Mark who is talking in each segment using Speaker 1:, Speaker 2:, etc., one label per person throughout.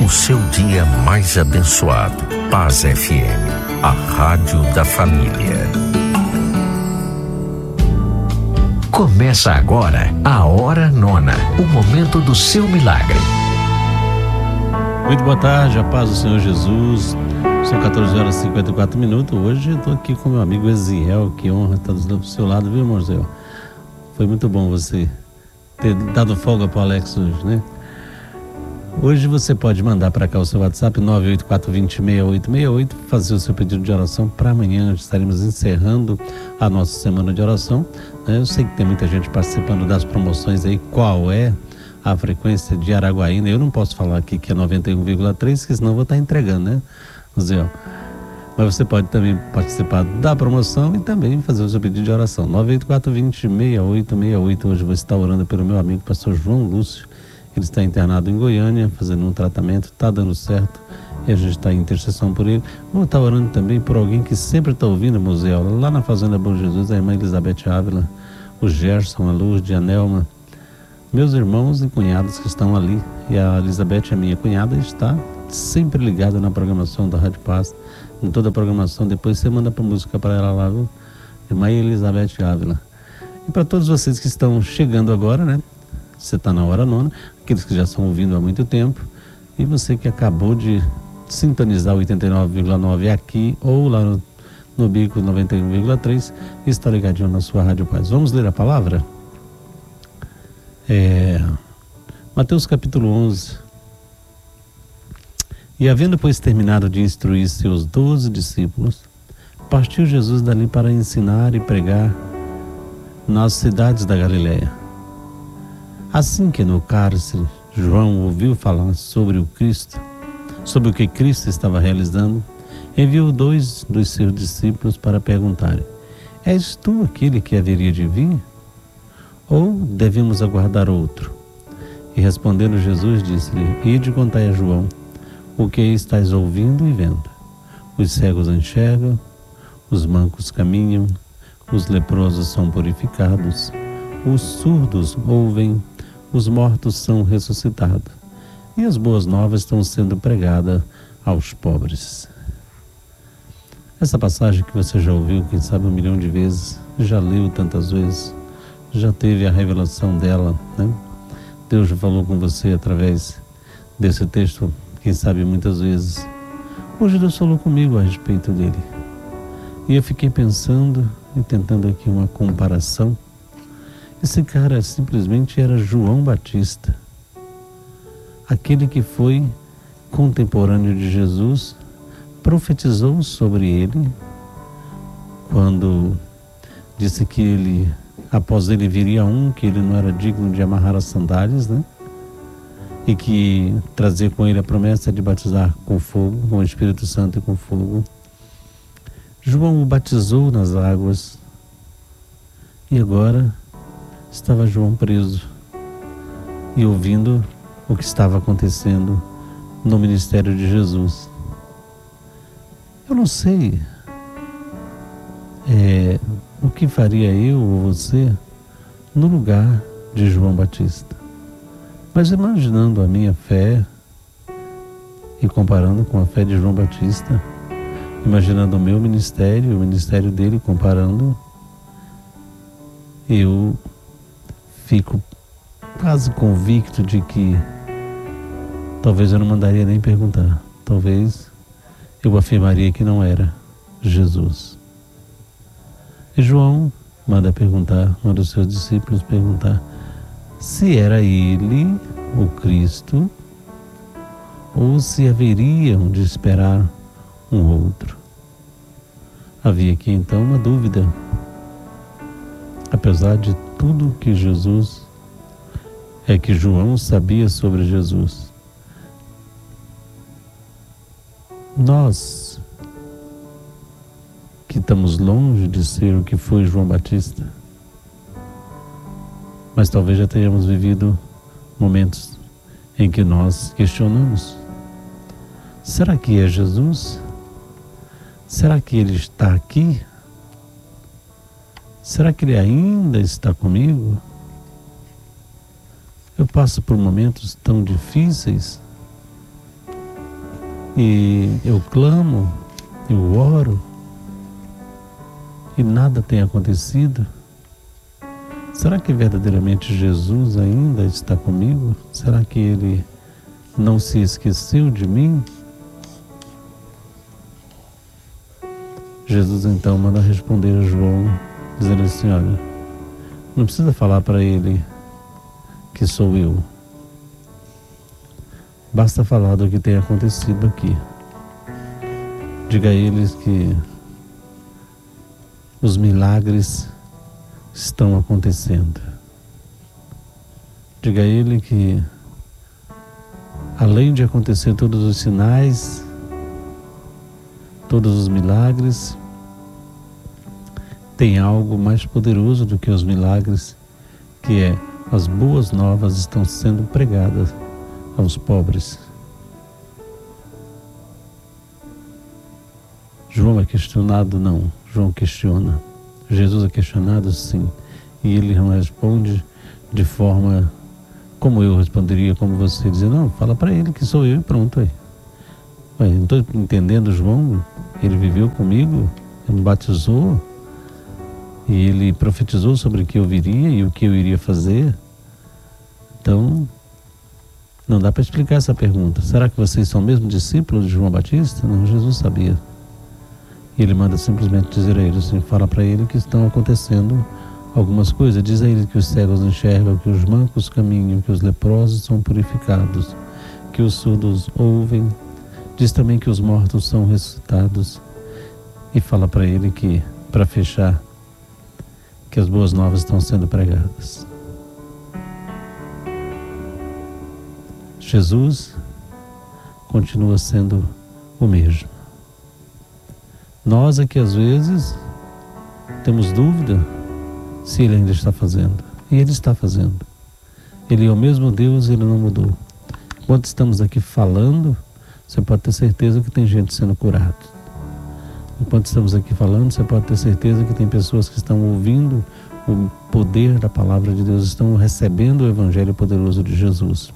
Speaker 1: o seu dia mais abençoado. Paz FM, a rádio da família. Começa agora a Hora Nona, o momento do seu milagre.
Speaker 2: Muito boa tarde, a paz do Senhor Jesus. São 14 horas e 54 minutos. Hoje eu estou aqui com meu amigo Eziel. Que honra estar do seu lado, viu, Morzeu? Foi muito bom você ter dado folga para o Alex hoje, né? Hoje você pode mandar para cá o seu WhatsApp 984206868, fazer o seu pedido de oração para amanhã. Estaremos encerrando a nossa semana de oração, né? Eu sei que tem muita gente participando das promoções aí. Qual é a frequência de Araguaína? Eu não posso falar aqui que é 91,3, que senão eu vou estar entregando, né, Zé? Mas você pode também participar da promoção e também fazer o seu pedido de oração. 984206868. Hoje eu vou estar orando pelo meu amigo pastor João Lúcio. Ele está internado em Goiânia, fazendo um tratamento, está dando certo, e a gente está em intercessão por ele. Vamos estar orando também por alguém que sempre está ouvindo, museu, lá na Fazenda Bom Jesus, a irmã Elizabeth Ávila, o Gerson, a Lourdes, a Nelma, meus irmãos e cunhados que estão ali. E a Elizabeth, a minha cunhada, está sempre ligada na programação da Rádio Paz, em toda a programação. Depois você manda para música para ela lá, viu? Irmã Elizabeth Ávila. E para todos vocês que estão chegando agora, né? Você está na Hora Nona, aqueles que já estão ouvindo há muito tempo, e você que acabou de sintonizar 89,9 aqui ou lá no Bico 91,3, está ligadinho na sua Rádio Paz. Vamos ler a palavra? Mateus capítulo 11. E havendo pois terminado de instruir seus 12 discípulos, partiu Jesus dali para ensinar e pregar nas cidades da Galileia. Assim que no cárcere João ouviu falar sobre o Cristo, sobre o que Cristo estava realizando, enviou 2 dos seus discípulos para perguntarem: És tu aquele que haveria de vir? Ou devemos aguardar outro? E respondendo Jesus, disse-lhe: Ide contai a João o que estáis ouvindo e vendo. Os cegos enxergam, os mancos caminham, os leprosos são purificados, os surdos ouvem, os mortos são ressuscitados, e as boas novas estão sendo pregadas aos pobres. Essa passagem que você já ouviu, quem sabe 1 milhão de vezes, já leu tantas vezes, já teve a revelação dela, né? Deus já falou com você através desse texto, quem sabe muitas vezes. Hoje Deus falou comigo a respeito dele. E eu fiquei pensando e tentando aqui uma comparação. Esse cara simplesmente era João Batista, aquele que foi contemporâneo de Jesus, profetizou sobre ele, quando disse que ele, após ele viria um, que ele não era digno de amarrar as sandálias, né? E que trazia com ele a promessa de batizar com fogo, com o Espírito Santo e com fogo. João o batizou nas águas, e agora estava João preso e ouvindo o que estava acontecendo no ministério de Jesus. Eu não sei o que faria eu ou você no lugar de João Batista, mas imaginando a minha fé e comparando com a fé de João Batista, imaginando o meu ministério, o ministério dele, comparando, eu fico quase convicto de que talvez eu não mandaria nem perguntar. Talvez eu afirmaria que não era Jesus. E João manda os seus discípulos perguntar se era ele o Cristo ou se haveriam de esperar um outro. Havia aqui então uma dúvida. Apesar de tudo que que João sabia sobre Jesus, nós que estamos longe de ser o que foi João Batista, mas talvez já tenhamos vivido momentos em que nós questionamos: será que é Jesus? Será que ele está aqui? Será que ele ainda está comigo? Eu passo por momentos tão difíceis e eu clamo, eu oro e nada tem acontecido? Será que verdadeiramente Jesus ainda está comigo? Será que Ele não se esqueceu de mim? Jesus então manda responder a João, dizendo assim: olha, não precisa falar para ele que sou eu. Basta falar do que tem acontecido aqui. Diga a eles que os milagres estão acontecendo. Diga a ele que, além de acontecer todos os sinais, todos os milagres, tem algo mais poderoso do que os milagres, que é as boas novas estão sendo pregadas aos pobres. João é questionado? Não. João questiona. Jesus é questionado? Sim. E ele não responde de forma como eu responderia, como você, dizer: não, fala para ele que sou eu e pronto. Aí. Ué, não estou entendendo João. Ele viveu comigo, ele me batizou, e ele profetizou sobre o que eu viria e o que eu iria fazer. Então, não dá para explicar essa pergunta. Será que vocês são mesmo discípulos de João Batista? Não, Jesus sabia. E ele manda simplesmente dizer a eles, assim, fala para ele que estão acontecendo algumas coisas. Diz a ele que os cegos enxergam, que os mancos caminham, que os leprosos são purificados, que os surdos ouvem. Diz também que os mortos são ressuscitados. E fala para ele que, para fechar, que as boas novas estão sendo pregadas. Jesus continua sendo o mesmo. Nós é que às vezes temos dúvida se Ele ainda está fazendo. E Ele está fazendo. Ele é o mesmo Deus, Ele não mudou. Enquanto estamos aqui falando, você pode ter certeza que tem gente sendo curada. Enquanto estamos aqui falando, você pode ter certeza que tem pessoas que estão ouvindo o poder da palavra de Deus, estão recebendo o Evangelho poderoso de Jesus.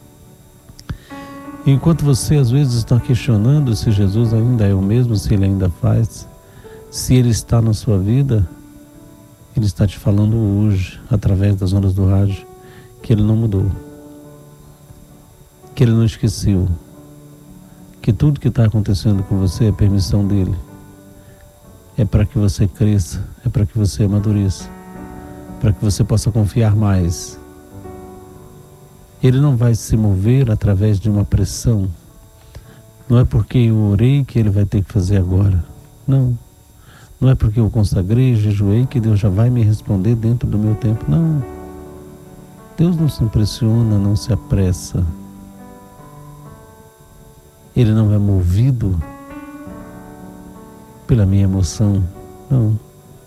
Speaker 2: Enquanto você às vezes está questionando se Jesus ainda é o mesmo, se Ele ainda faz, se Ele está na sua vida, Ele está te falando hoje, através das ondas do rádio, que Ele não mudou, que Ele não esqueceu, que tudo que está acontecendo com você é permissão dEle, é para que você cresça, é para que você amadureça, para que você possa confiar mais. Ele não vai se mover através de uma pressão. Não é porque eu orei que Ele vai ter que fazer agora. Não. Não é porque eu consagrei, jejuei, que Deus já vai me responder dentro do meu tempo. Não. Deus não se impressiona, não se apressa. Ele não é movido pela minha emoção. Não.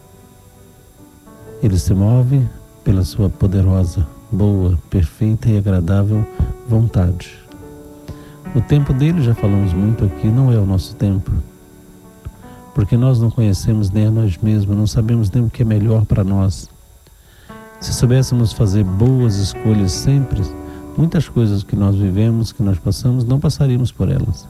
Speaker 2: Ele se move pela sua poderosa, boa, perfeita e agradável vontade. O tempo dele, já falamos muito aqui, não é o nosso tempo. Porque nós não conhecemos nem a nós mesmos, não sabemos nem o que é melhor para nós. Se soubéssemos fazer boas escolhas sempre, muitas coisas que nós vivemos, que nós passamos, não passaríamos por elas.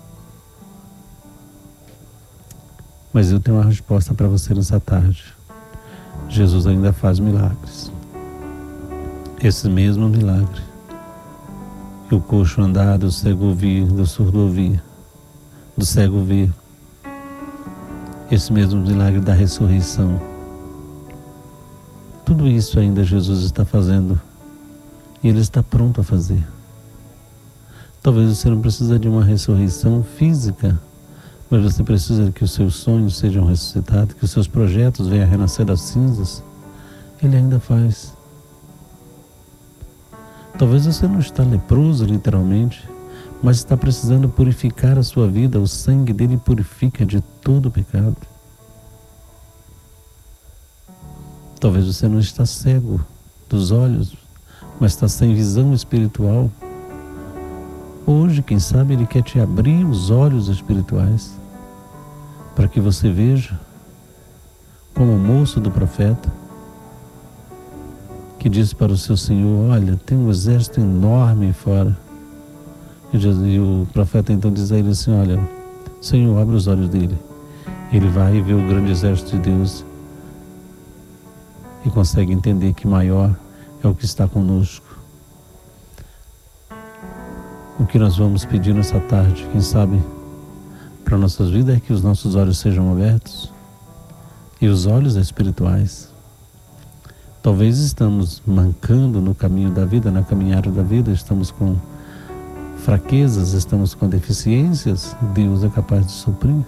Speaker 2: Mas eu tenho uma resposta para você nessa tarde. Jesus ainda faz milagres. Esse mesmo milagre. Que o coxo andar, do cego ouvir, do surdo ouvir, do cego ver. Esse mesmo milagre da ressurreição. Tudo isso ainda Jesus está fazendo. E Ele está pronto a fazer. Talvez você não precise de uma ressurreição física, mas você precisa que os seus sonhos sejam ressuscitados, que os seus projetos venham a renascer das cinzas. Ele ainda faz. Talvez você não está leproso, literalmente, mas está precisando purificar a sua vida. O sangue dele purifica de todo o pecado. Talvez você não está cego dos olhos, mas está sem visão espiritual. Hoje, quem sabe, Ele quer te abrir os olhos espirituais para que você veja, como o moço do profeta, que disse para o seu senhor: olha, tem um exército enorme fora, E o profeta então diz a ele assim: olha, Senhor, abre os olhos dele. Ele vai e vê o grande exército de Deus e consegue entender que maior é o que está conosco. O que nós vamos pedir nessa tarde, quem sabe, para nossas vidas é que os nossos olhos sejam abertos, e os olhos espirituais. Talvez estamos mancando no caminho da vida, na caminhada da vida, estamos com fraquezas, estamos com deficiências. Deus é capaz de suprir.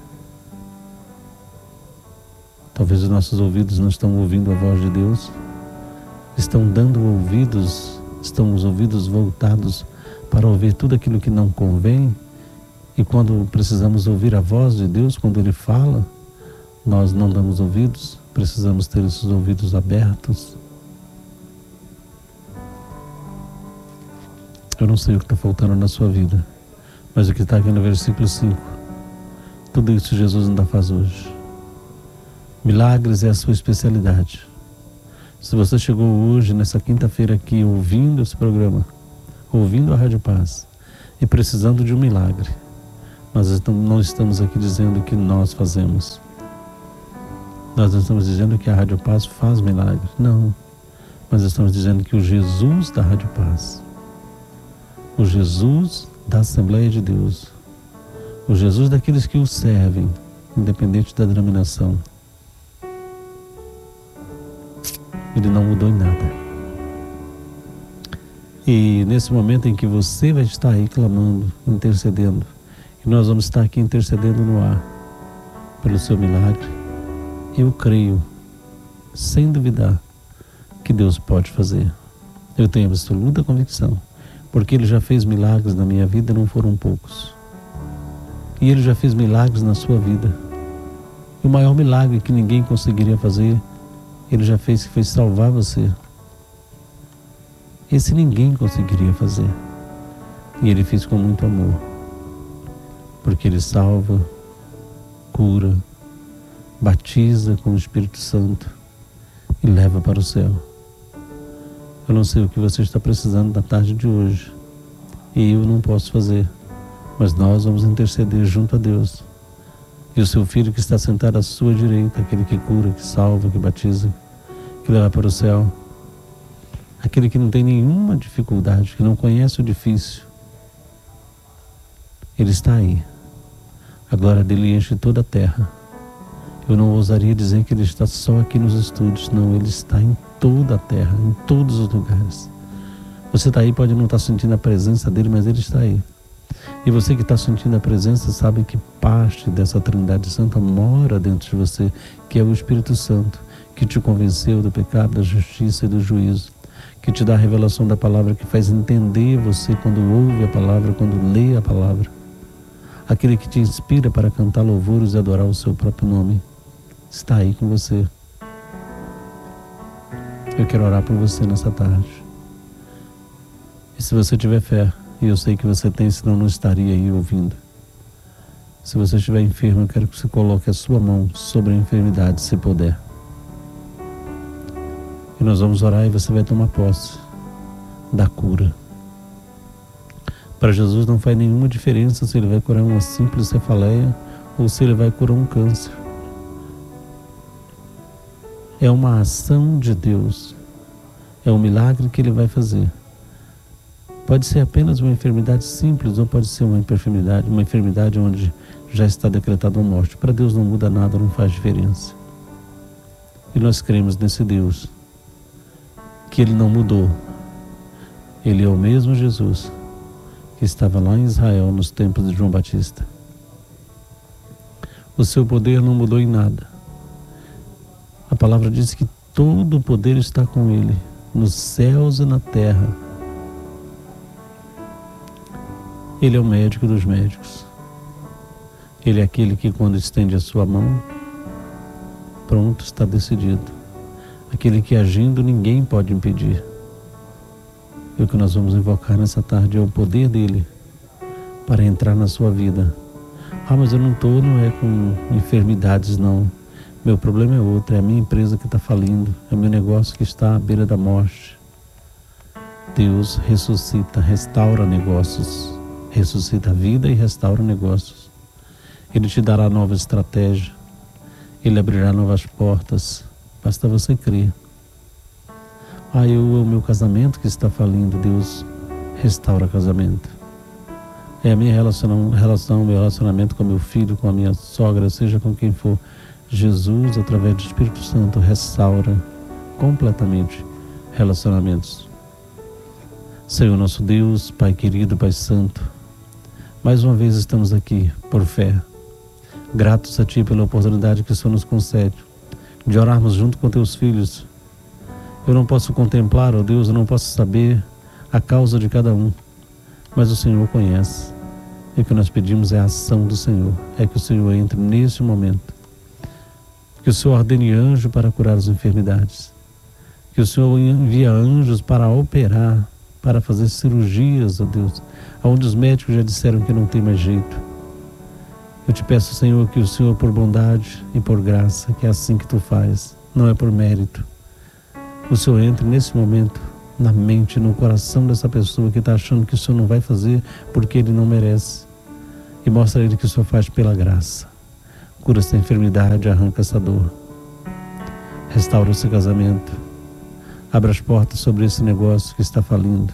Speaker 2: Talvez os nossos ouvidos não estão ouvindo a voz de Deus, estão dando ouvidos, estão os ouvidos voltados para ouvir tudo aquilo que não convém, e quando precisamos ouvir a voz de Deus, quando Ele fala, nós não damos ouvidos. Precisamos ter esses ouvidos abertos. Eu não sei o que está faltando na sua vida, mas o que está aqui no versículo 5, tudo isso Jesus ainda faz hoje. Milagres é a sua especialidade. Se você chegou hoje, nessa quinta-feira aqui, ouvindo esse programa, ouvindo a Rádio Paz e precisando de um milagre, nós não estamos aqui dizendo que nós fazemos. Nós não estamos dizendo que a Rádio Paz faz milagres. Não. Mas estamos dizendo que o Jesus da Rádio Paz, o Jesus da Assembleia de Deus, o Jesus daqueles que o servem, independente da denominação, Ele não mudou em nada. E nesse momento em que você vai estar aí clamando, intercedendo, e nós vamos estar aqui intercedendo no ar pelo seu milagre, eu creio, sem duvidar, que Deus pode fazer. Eu tenho absoluta convicção, porque Ele já fez milagres na minha vida, não foram poucos. E Ele já fez milagres na sua vida. E o maior milagre que ninguém conseguiria fazer, Ele já fez, que foi salvar você. Esse ninguém conseguiria fazer. E Ele fez com muito amor. Porque Ele salva, cura, batiza com o Espírito Santo e leva para o céu. Eu não sei o que você está precisando na tarde de hoje, e eu não posso fazer, mas nós vamos interceder junto a Deus. E o seu filho que está sentado à sua direita, aquele que cura, que salva, que batiza, que leva para o céu, aquele que não tem nenhuma dificuldade, que não conhece o difícil, Ele está aí. A glória dele enche toda a terra. Eu não ousaria dizer que Ele está só aqui nos estúdios. Não, Ele está em toda a terra, em todos os lugares. Você está aí, pode não estar sentindo a presença dele, mas Ele está aí. E você que está sentindo a presença, sabe que parte dessa Trindade Santa mora dentro de você, que é o Espírito Santo, que te convenceu do pecado, da justiça e do juízo, que te dá a revelação da palavra, que faz entender você quando ouve a palavra, quando lê a palavra. Aquele que te inspira para cantar louvores e adorar o seu próprio nome, está aí com você. Eu quero orar por você nessa tarde. E se você tiver fé, e eu sei que você tem, senão não estaria aí ouvindo. Se você estiver enfermo, eu quero que você coloque a sua mão sobre a enfermidade, se puder. E nós vamos orar e você vai tomar posse da cura. Para Jesus não faz nenhuma diferença se Ele vai curar uma simples cefaleia ou se Ele vai curar um câncer. É uma ação de Deus. É um milagre que Ele vai fazer. Pode ser apenas uma enfermidade simples ou pode ser uma enfermidade onde já está decretada a morte. Para Deus não muda nada, não faz diferença. E nós cremos nesse Deus, que Ele não mudou. Ele é o mesmo Jesus que estava lá em Israel nos tempos de João Batista. O seu poder não mudou em nada. A palavra diz que todo o poder está com Ele, nos céus e na terra. Ele é o médico dos médicos. Ele é aquele que, quando estende a sua mão, pronto, está decidido. Aquele que, agindo, ninguém pode impedir. E o que nós vamos invocar nessa tarde é o poder dele para entrar na sua vida. Ah, mas eu não é com enfermidades, não. Meu problema é outro, é a minha empresa que está falindo, é o meu negócio que está à beira da morte. Deus ressuscita, restaura negócios. ressuscita a vida e restaura negócios. Ele te dará nova estratégia. Ele abrirá novas portas. Basta você crer. O meu casamento que está falindo, Deus restaura casamento. É a minha relação, meu relacionamento com meu filho, com a minha sogra, seja com quem for. Jesus, através do Espírito Santo, restaura completamente relacionamentos. Senhor nosso Deus, Pai querido, Pai santo, mais uma vez estamos aqui por fé, gratos a Ti pela oportunidade que o Senhor nos concede de orarmos junto com Teus filhos. Eu não posso contemplar, ó Deus, eu não posso saber a causa de cada um, mas o Senhor conhece. E o que nós pedimos é a ação do Senhor, é que o Senhor entre nesse momento, que o Senhor ordene anjo para curar as enfermidades, que o Senhor envia anjos para operar, para fazer cirurgias, ó Deus, onde os médicos já disseram que não tem mais jeito. Eu te peço, Senhor, que o Senhor, por bondade e por graça, que é assim que Tu faz, não é por mérito, o Senhor entre nesse momento na mente, no coração dessa pessoa que está achando que o Senhor não vai fazer porque ele não merece, e mostra a ele que o Senhor faz pela graça. Cura essa enfermidade, arranca essa dor, restaura esse casamento, abra as portas sobre esse negócio que está falindo.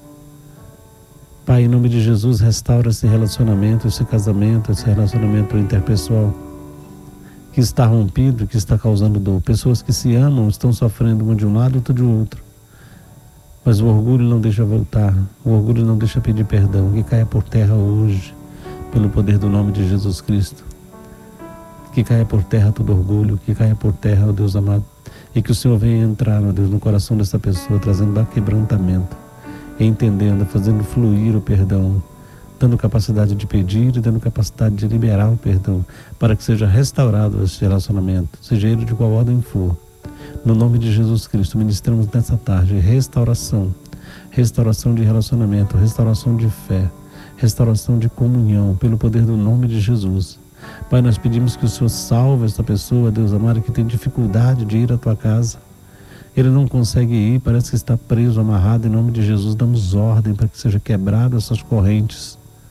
Speaker 2: Pai, em nome de Jesus, restaura esse relacionamento, esse casamento, esse relacionamento interpessoal que está rompido, que está causando dor. Pessoas que se amam estão sofrendo uma de um lado e outra de outro. Mas o orgulho não deixa voltar, o orgulho não deixa pedir perdão. Que caia por terra hoje, pelo poder do nome de Jesus Cristo. Que caia por terra todo orgulho, que caia por terra, ó Deus amado. E que o Senhor venha entrar, ó Deus, no coração dessa pessoa, trazendo quebrantamento, entendendo, fazendo fluir o perdão, dando capacidade de pedir e dando capacidade de liberar o perdão, para que seja restaurado esse relacionamento, seja ele de qual ordem for. No nome de Jesus Cristo, ministramos nessa tarde restauração de relacionamento, restauração de fé, restauração de comunhão, pelo poder do nome de Jesus. Pai, nós pedimos que o Senhor salve essa pessoa, Deus amado, que tem dificuldade de ir à Tua casa. Ele não consegue ir, parece que está preso, amarrado. Em nome de Jesus, damos ordem para que seja quebrado essas correntes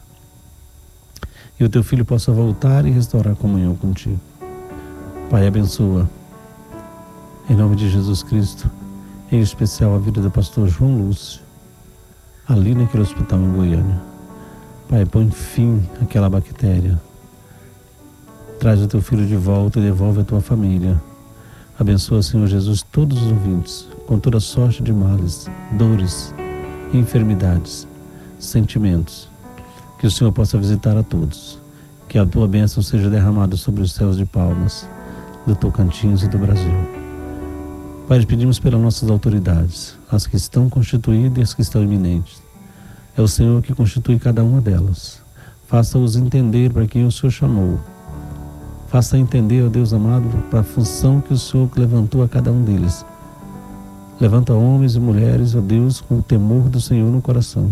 Speaker 2: e o Teu filho possa voltar e restaurar a comunhão contigo. Pai, abençoa, em nome de Jesus Cristo, em especial a vida do pastor João Lúcio, ali naquele hospital em Goiânia. Pai, põe fim àquela bactéria. Traz o Teu filho de volta e devolve a Tua família. Abençoa, Senhor Jesus, todos os ouvintes, com toda sorte de males, dores, enfermidades, sentimentos. Que o Senhor possa visitar a todos. Que a Tua bênção seja derramada sobre os céus de Palmas, do Tocantins e do Brasil. Pai, pedimos pelas nossas autoridades, as que estão constituídas e as que estão iminentes. É o Senhor que constitui cada uma delas. Faça-os entender para quem o Senhor chamou. Faça entender, ó Deus amado, para a função que o Senhor levantou a cada um deles. Levanta homens e mulheres, ó Deus, com o temor do Senhor no coração,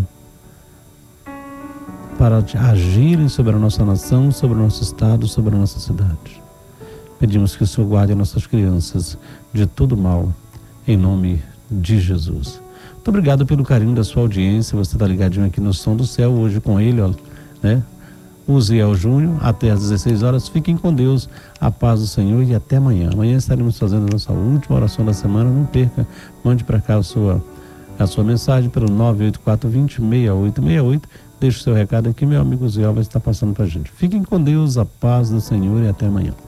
Speaker 2: para agirem sobre a nossa nação, sobre o nosso estado, sobre a nossa cidade. Pedimos que o Senhor guarde nossas crianças de todo mal, em nome de Jesus. Muito obrigado pelo carinho da sua audiência. Você está ligadinho aqui no Som do Céu, hoje com ele, ó, né? Uziel Júnior, até às 16 horas. Fiquem com Deus, a paz do Senhor, e até amanhã. Amanhã estaremos fazendo a nossa última oração da semana. Não perca, mande para cá a sua mensagem pelo 984206868. Deixe o seu recado aqui, meu amigo Uziel vai estar passando para a gente. Fiquem com Deus, a paz do Senhor, e até amanhã.